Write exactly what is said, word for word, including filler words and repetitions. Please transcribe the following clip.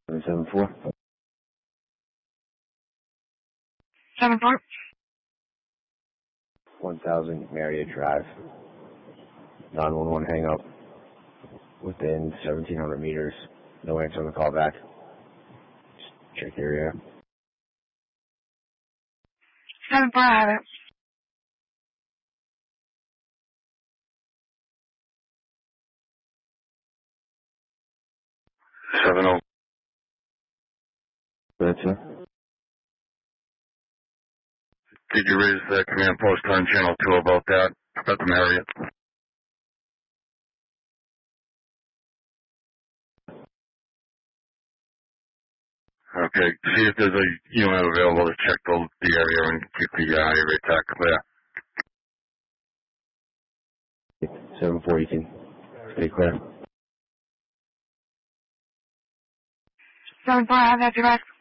seven seven four. seven four. one thousand Marriott Drive. nine one one hang up. Within seventeen hundred meters. No answer on the call back. Just check the area. seven four, I have it. seven oh. That's it. Did you raise the command post on channel two about that, about the Marriott? Okay, see if there's a unit available to check the, the area and keep the uh, area attack clear. seven four, you can stay clear. seven four, I have that direct.